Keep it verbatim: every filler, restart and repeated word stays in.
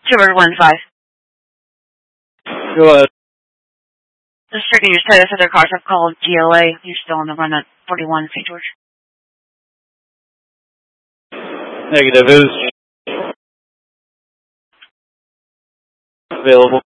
Two one five. Go ahead. Just checking your status. Other cars have called G L A. You're still on the run at forty-one Saint George. Negative. Is available.